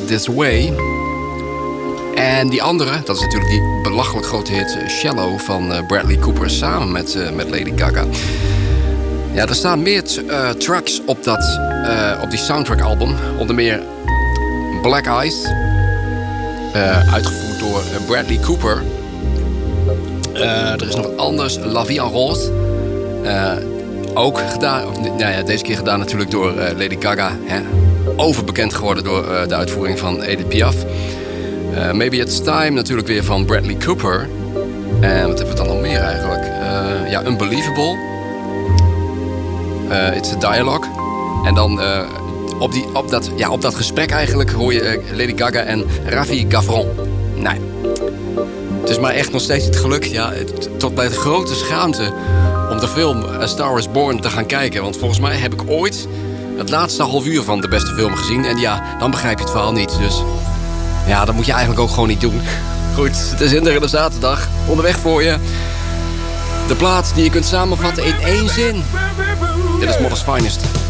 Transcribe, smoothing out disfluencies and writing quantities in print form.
This Way. En die andere, dat is natuurlijk die belachelijk grote hit Shallow van Bradley Cooper samen met Lady Gaga. Ja, er staan meer tracks op die soundtrack album. Onder meer Black Eyes, uitgevoerd door Bradley Cooper. Er is nog wat anders, La Vie en Rose. Ook gedaan, deze keer gedaan natuurlijk door Lady Gaga. Hè? Overbekend geworden door de uitvoering van Edith Piaf. Maybe It's Time natuurlijk weer van Bradley Cooper. En wat hebben we dan nog meer eigenlijk? Unbelievable. It's a Dialogue. En dan op dat gesprek eigenlijk hoor je Lady Gaga en Ravi Gavron. Nee. Het is maar echt nog steeds niet gelukt. Ja, tot bij de grote schaamte om de film A Star Is Born te gaan kijken. Want volgens mij heb ik ooit het laatste half uur van de beste film gezien. En ja, dan begrijp je het verhaal niet. Dus ja, dat moet je eigenlijk ook gewoon niet doen. Goed, het is Hinderende Zaterdag. Onderweg voor je. De plaat die je kunt samenvatten in één zin. Dit is Modest Finest.